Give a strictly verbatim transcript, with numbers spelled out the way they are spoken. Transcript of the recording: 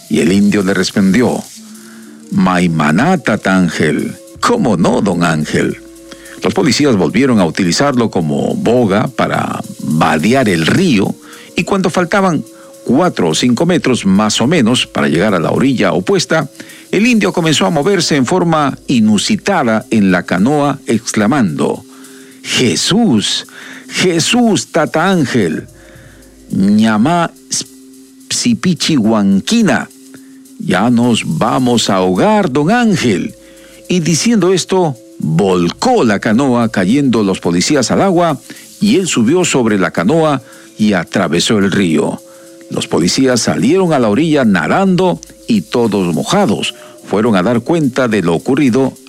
Y el indio le respondió: Maimaná, Tata Ángel. ¿Cómo no, don Ángel? Los policías volvieron a utilizarlo como boga para vadear el río, y cuando faltaban cuatro o cinco metros más o menos para llegar a la orilla opuesta, el indio comenzó a moverse en forma inusitada en la canoa, exclamando: Jesús, Jesús, Tata Ángel, ñamá psipichi huanquina, ya nos vamos a ahogar, don Ángel. Y diciendo esto, volcó la canoa, cayendo los policías al agua, y él subió sobre la canoa y atravesó el río. Los policías salieron a la orilla nadando y todos mojados fueron a dar cuenta de lo ocurrido